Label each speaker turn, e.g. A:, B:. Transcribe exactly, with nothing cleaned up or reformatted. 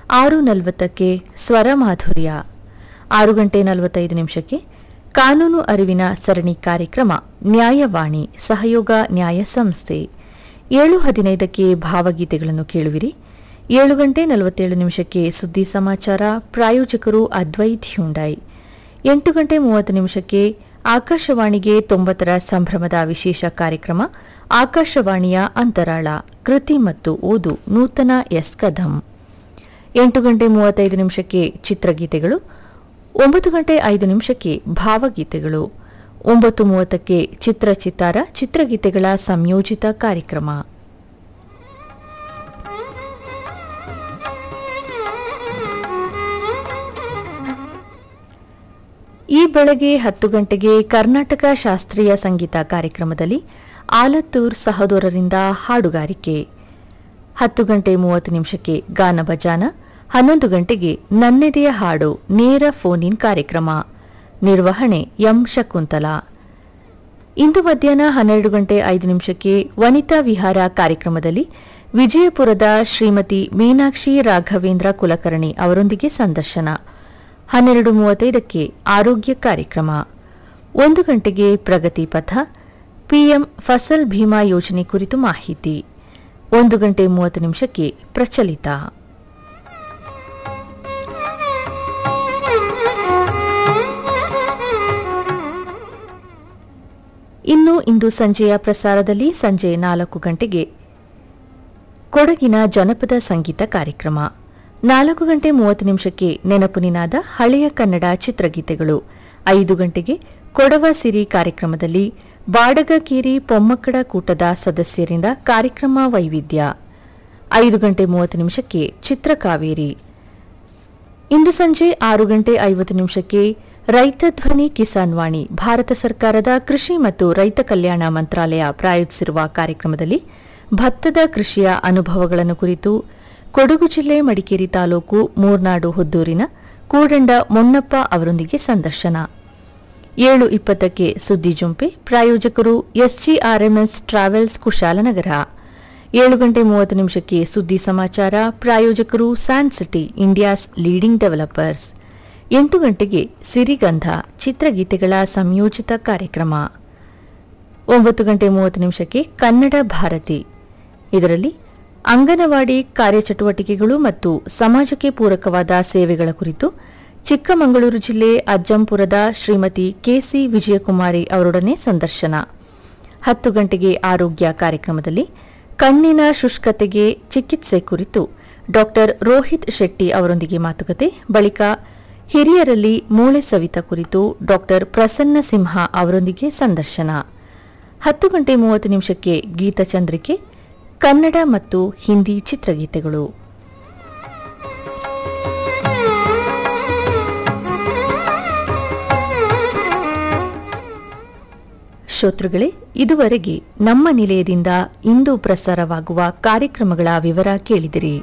A: ಆರು ನಲವತ್ತಕ್ಕೆ ಸ್ವರ ಮಾಧುರ್ಯ, ಆರು ಗಂಟೆ ನಲವತ್ತೈದು ನಿಮಿಷಕ್ಕೆ ಕಾನೂನು ಅರಿವಿನ ಸರಣಿ ಕಾರ್ಯಕ್ರಮ ನ್ಯಾಯವಾಣಿ ಸಹಯೋಗ ನ್ಯಾಯ ಸಂಸ್ಥೆ, ಏಳು ಹದಿನೈದಕ್ಕೆ ಭಾವಗೀತೆಗಳನ್ನು ಕೇಳುವಿರಿ. ಏಳು ಗಂಟೆ ನಲವತ್ತೇಳು ನಿಮಿಷಕ್ಕೆ ಸುದ್ದಿ ಸಮಾಚಾರ, ಪ್ರಾಯೋಜಕರು ಅದ್ವೈತ್ ಹ್ಯುಂಡೈ. ಎಂಟು ಗಂಟೆ ಮೂವತ್ತು ನಿಮಿಷಕ್ಕೆ ಆಕಾಶವಾಣಿಗೆ ತೊಂಬತ್ತರ ಸಂಭ್ರಮದ ವಿಶೇಷ ಕಾರ್ಯಕ್ರಮ ಆಕಾಶವಾಣಿಯ ಅಂತರಾಳ, ಕೃತಿ ಮತ್ತು ಓದು ನೂತನ ಎಸ್ ಕದಂ. ಎಂಟು ಗಂಟೆ ಮೂವತ್ತೈದು ನಿಮಿಷಕ್ಕೆ ಚಿತ್ರಗೀತೆಗಳು, ಒಂಬತ್ತು ಗಂಟೆ ಐದು ನಿಮಿಷಕ್ಕೆ ಭಾವಗೀತೆಗಳು, ಒಂಬತ್ತು ಮೂವತ್ತಕ್ಕೆ ಚಿತ್ರ ಚಿತ್ತಾರ ಚಿತ್ರಗೀತೆಗಳ ಸಂಯೋಜಿತ ಕಾರ್ಯಕ್ರಮ. ಈ ಬೆಳಗ್ಗೆ ಹತ್ತು ಗಂಟೆಗೆ ಕರ್ನಾಟಕ ಶಾಸ್ತ್ರೀಯ ಸಂಗೀತ ಕಾರ್ಯಕ್ರಮದಲ್ಲಿ ಆಲತ್ತೂರ್ ಸಹೋದರರಿಂದ ಹಾಡುಗಾರಿಕೆ, ಹತ್ತು ಗಂಟೆ ಮೂವತ್ತು ನಿಮಿಷಕ್ಕೆ ಗಾನ ಭಜಾನ, ಹನ್ನೊಂದು ಗಂಟೆಗೆ ನನ್ನೆದೆಯ ಹಾಡು ನೇರ ಫೋನ್ ಇನ್ ಕಾರ್ಯಕ್ರಮ, ನಿರ್ವಹಣೆ ಎಂ ಶಕುಂತಲಾ. ಇಂದು ಮಧ್ಯಾಹ್ನ ಹನ್ನೆರಡು ಗಂಟೆ ಐದು ನಿಮಿಷಕ್ಕೆ ವನಿತಾ ವಿಹಾರ ಕಾರ್ಯಕ್ರಮದಲ್ಲಿ ವಿಜಯಪುರದ ಶ್ರೀಮತಿ ಮೀನಾಕ್ಷಿ ರಾಘವೇಂದ್ರ ಕುಲಕರ್ಣಿ ಅವರೊಂದಿಗೆ ಸಂದರ್ಶನ, ಹನ್ನೆರಡು ಮೂವತ್ತೈದಕ್ಕೆ ಆರೋಗ್ಯ ಕಾರ್ಯಕ್ರಮ, ಒಂದು ಗಂಟೆಗೆ ಪ್ರಗತಿ ಪಥ ಪಿಎಂ ಫಸಲ್ ಭೀಮಾ ಯೋಜನೆ ಕುರಿತು ಮಾಹಿತಿ, ಒಂದು ಗಂಟೆ ಮೂವತ್ತು ನಿಮಿಷಕ್ಕೆ ಪ್ರಚಲಿತ. ಇನ್ನು ಇಂದು ಸಂಜೆಯ ಪ್ರಸಾರದಲ್ಲಿ ಸಂಜೆ ನಾಲ್ಕು ಗಂಟೆಗೆ ಕೊಡಗಿನ ಜನಪದ ಸಂಗೀತ ಕಾರ್ಯಕ್ರಮ, ನಾಲ್ಕು ಗಂಟೆ ಮೂವತ್ತು ನಿಮಿಷಕ್ಕೆ ನೆನಪು ನಿನಾದ ಹಳೆಯ ಕನ್ನಡ ಚಿತ್ರಗೀತೆಗಳು, ಐದು ಗಂಟೆಗೆ ಕೊಡವ ಸಿರಿ ಕಾರ್ಯಕ್ರಮದಲ್ಲಿ ಬಾಡಗಕೇರಿ ಪೊಮ್ಮಕ್ಕಡ ಕೂಟದ ಸದಸ್ಯರಿಂದ ಕಾರ್ಯಕ್ರಮ ವೈವಿಧ್ಯ, ಐದು ಗಂಟೆ ಮೂವತ್ತು ನಿಮಿಷಕ್ಕೆ ಚಿತ್ರಕಾವೇರಿ. ಇಂದು ಸಂಜೆ ಆರು ಗಂಟೆ ಐವತ್ತು ನಿಮಿಷಕ್ಕೆ ರೈತ ಧ್ವನಿ ಕಿಸಾನ್ ವಾಣಿ ಭಾರತ ಸರ್ಕಾರದ ಕೃಷಿ ಮತ್ತು ರೈತ ಕಲ್ಯಾಣ ಮಂತ್ರಾಲಯ ಪ್ರಾಯೋಜಿಸಿರುವ ಕಾರ್ಯಕ್ರಮದಲ್ಲಿ ಭತ್ತದ ಕೃಷಿಯ ಅನುಭವಗಳನ್ನು ಕುರಿತು ಕೊಡಗು ಜಿಲ್ಲೆ ಮಡಿಕೇರಿ ತಾಲೂಕು ಮೂರ್ನಾಡು ಹುದ್ದೂರಿನ ಕೂಡಂಡ ಮೊನ್ನಪ್ಪ ಅವರೊಂದಿಗೆ ಸಂದರ್ಶನ, ಏಳು ಇಪ್ಪತ್ತಕ್ಕೆ ಸುದ್ದಿ ಜುಂಪೆ, ಪ್ರಾಯೋಜಕರು ಎಸ್ಜಿಆರ್ಎಂಎಸ್ ಟ್ರಾವೆಲ್ಸ್ ಕುಶಾಲನಗರ, ಏಳು ಗಂಟೆ ಮೂವತ್ತು ನಿಮಿಷಕ್ಕೆ ಸುದ್ದಿ ಸಮಾಚಾರ, ಪ್ರಾಯೋಜಕರು San city India's leading developers, ಎಂಟು ಗಂಟೆಗೆ ಸಿರಿಗಂಧ ಚಿತ್ರಗೀತೆಗಳ ಸಂಯೋಜಿತ ಕಾರ್ಯಕ್ರಮ, ಒಂಬತ್ತು ಗಂಟೆ ಮೂವತ್ತು ನಿಮಿಷಕ್ಕೆ ಕನ್ನಡ ಭಾರತಿ, ಇದರಲ್ಲಿ ಅಂಗನವಾಡಿ ಕಾರ್ಯಚಟುವಟಿಕೆಗಳು ಮತ್ತು ಸಮಾಜಕ್ಕೆ ಪೂರಕವಾದ ಸೇವೆಗಳ ಕುರಿತು ಚಿಕ್ಕಮಗಳೂರು ಜಿಲ್ಲೆ ಅಜ್ಜಂಪುರದ ಶ್ರೀಮತಿ ಕೆಸಿ ವಿಜಯಕುಮಾರಿ ಅವರೊಡನೆ ಸಂದರ್ಶನ, ಹತ್ತು ಗಂಟೆಗೆ ಆರೋಗ್ಯ ಕಾರ್ಯಕ್ರಮದಲ್ಲಿ ಕಣ್ಣಿನ ಶುಷ್ಕತೆಗೆ ಚಿಕಿತ್ಸೆ ಕುರಿತು ಡಾ ರೋಹಿತ್ ಶೆಟ್ಟಿ ಅವರೊಂದಿಗೆ ಮಾತುಕತೆ, ಬಳಿಕ ಹಿರಿಯರಲ್ಲಿ ಮೂಳೆ ಸವಿತ ಕುರಿತು ಡಾ ಪ್ರಸನ್ನ ಸಿಂಹ ಅವರೊಂದಿಗೆ ಸಂದರ್ಶನ, ಹತ್ತು ಗಂಟೆ ಮೂವತ್ತು ನಿಮಿಷಕ್ಕೆ ಗೀತಚಂದ್ರಿಕೆ ಕನ್ನಡ ಮತ್ತು ಹಿಂದಿ ಚಿತ್ರಗೀತೆಗಳು. ಶ್ರೋತೃಗಳೇ, ಇದುವರೆಗೆ ನಮ್ಮ ನಿಲಯದಿಂದ ಇಂದು ಪ್ರಸಾರವಾಗುವ ಕಾರ್ಯಕ್ರಮಗಳ ವಿವರ ಕೇಳಿದಿರಿ.